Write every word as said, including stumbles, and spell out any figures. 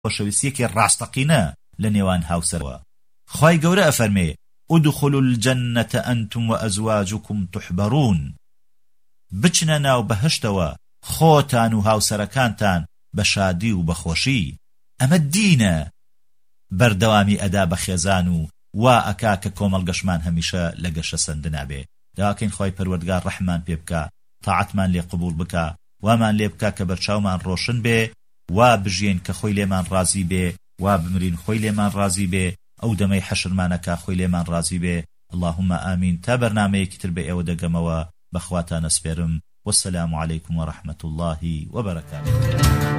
خۆشەویستیەکی ڕاستەقینە لە نێوان هاوسەرەوە. خوای گەورە ئەفەرمێ ادخلوا الجنة أنتم وأزواجكم تحبرون، بچنە ناو بەهشتەوە خۆتان و هاوسەرەکانتان بە شادی و بەخۆشی. ئەمە دینە بەردەوامی ئەدا بە خێزان و وا ئەکا کە کۆمەڵگەشمان هەمیشە لە گەشە سندنا بێ. داواکەین خۆی پەروەردگار ڕەحمان پێ بکە، تاعەتمان لێ قبول بکە، وامان لێ بکە کە بەرچاومان ڕۆشن بێ، وا بژین کە خۆی لێمان ڕازی بێ، وا بمرین خۆی لێمان ڕازی بێ، ئەو دەمەی حەشرمانەکە خۆی لێمان ڕازی بێ. اللهم آمین. تا بەرنامەیەکی تر بە ئێوە دەگەمەوە، بەخواتان ئەسپێرم. والسلام عليكم ورحمة الله وبركاته.